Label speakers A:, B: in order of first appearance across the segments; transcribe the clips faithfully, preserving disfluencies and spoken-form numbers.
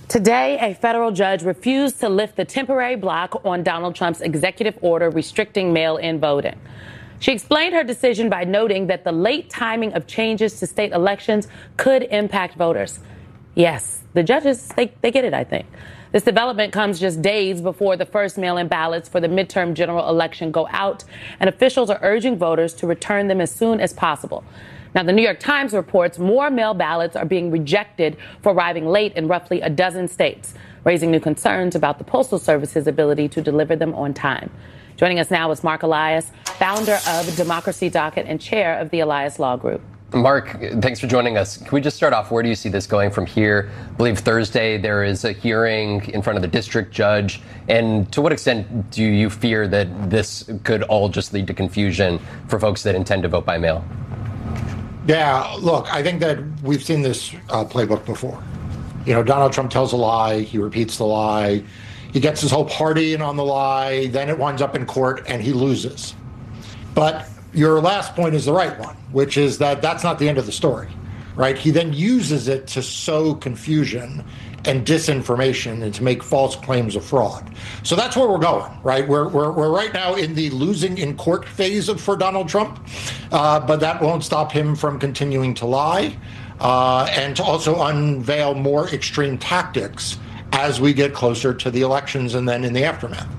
A: Today, a federal judge refused to lift the temporary block on Donald Trump's executive order restricting mail-in voting. She explained her decision by noting that the late timing of changes to state elections could impact voters. Yes, the judges, they, they get it, I think. This development comes just days before the first mail-in ballots for the midterm general election go out, and officials are urging voters to return them as soon as possible. Now, the New York Times reports more mail ballots are being rejected for arriving late in roughly a dozen states, raising new concerns about the Postal Service's ability to deliver them on time. Joining us now is Mark Elias, founder of Democracy Docket and chair of the Elias Law Group.
B: Mark, thanks for joining us. Can we just start off? Where do you see this going from here? I believe Thursday there is a hearing in front of the district judge. And to what extent do you fear that this could all just lead to confusion for folks that intend to vote by mail?
C: Yeah, look, I think that we've seen this uh, playbook before. You know, Donald Trump tells a lie, he repeats the lie, he gets his whole party in on the lie, then it winds up in court and he loses. But your last point is the right one, which is that that's not the end of the story, right? He then uses it to sow confusion and disinformation and to make false claims of fraud. So that's where we're going, right? We're we're, we're right now in the losing in court phase of, for Donald Trump, uh, but that won't stop him from continuing to lie uh, and to also unveil more extreme tactics as we get closer to the elections and then in the aftermath.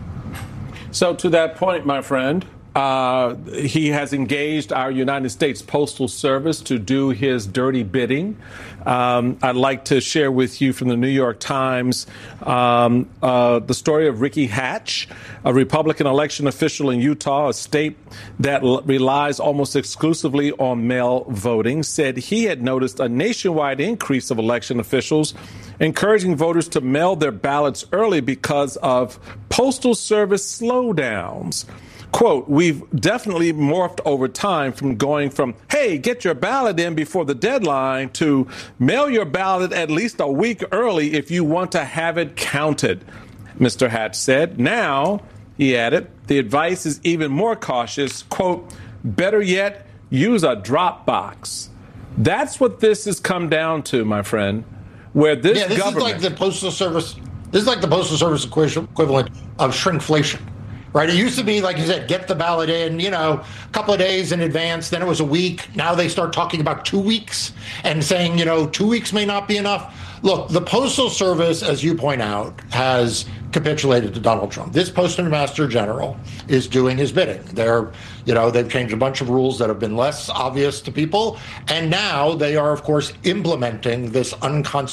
D: So to that point, my friend, Uh, he has engaged our United States Postal Service to do his dirty bidding. Um, I'd like to share with you from the New York Times um, uh, the story of Ricky Hatch, a Republican election official in Utah, a state that l- relies almost exclusively on mail voting, said he had noticed a nationwide increase of election officials encouraging voters to mail their ballots early because of Postal Service slowdowns. Quote, we've definitely morphed over time from going from, hey, get your ballot in before the deadline to mail your ballot at least a week early if you want to have it counted, Mister Hatch said. Now, he added, the advice is even more cautious. Quote, better yet, use a drop box. That's what this has come down to, my friend, where this,
C: yeah, this
D: government...
C: is like the Postal Service, this is like the Postal Service equivalent of shrinkflation. Right. It used to be, like you said, get the ballot in, you know, a couple of days in advance. Then it was a week. Now they start talking about two weeks and saying, you know, two weeks may not be enough. Look, the Postal Service, as you point out, has capitulated to Donald Trump. This Postmaster General is doing his bidding. They're, you know, they've changed a bunch of rules that have been less obvious to people. And now they are, of course, implementing this unconstitutional